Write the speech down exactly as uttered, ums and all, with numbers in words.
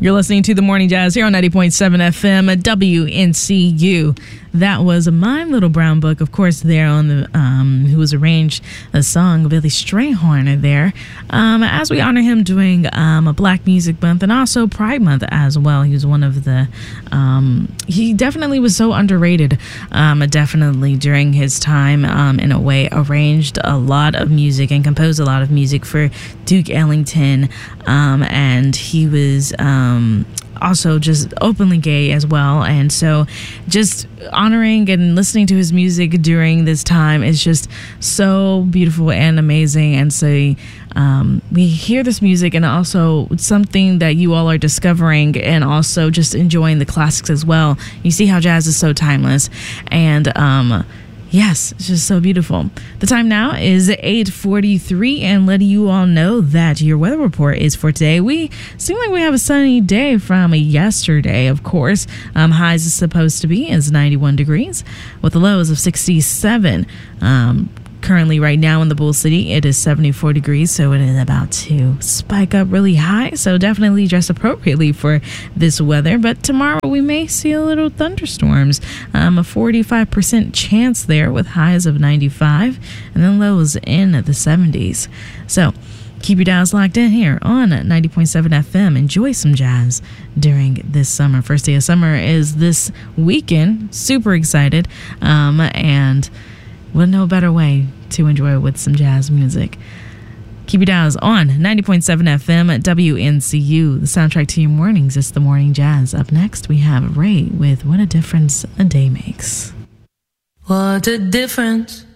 You're listening to The Morning Jazz here on ninety point seven F M at W N C U. That was My Little Brown Book, of course, there on the, um, who was arranged a song, Billy Strayhorn there, um, as we honor him doing um, a Black Music Month and also Pride Month as well. He was one of the, um, he definitely was so underrated, um, definitely during his time, um, in a way, arranged a lot of music and composed a lot of music for Duke Ellington, um, and he was, um, also just openly gay as well, and so just honoring and listening to his music during this time is just so beautiful and amazing. And so um, we hear this music, and also something that you all are discovering and also just enjoying the classics as well. You see how jazz is so timeless, and um yes, it's just so beautiful. The time now is eight forty-three, and letting you all know that your weather report is for today. We seem like we have a sunny day from yesterday, of course. Um, highs is supposed to be is ninety-one degrees with the lows of sixty-seven. Um, currently right now in the Bull City, it is seventy-four degrees, so it is about to spike up really high. So definitely dress appropriately for this weather. But tomorrow we may see a little thunderstorms. Um, a forty-five percent chance there with highs of ninety-five and then lows in the seventies. So keep your dials locked in here on ninety point seven F M. Enjoy some jazz during this summer. First day of summer is this weekend. Super excited. Um, and Well, no better way to enjoy it with some jazz music. Keep your dials on ninety point seven F M at W N C U, the soundtrack to your mornings. It's The Morning Jazz. Up next, we have Ray with What a Difference a Day Makes. What a difference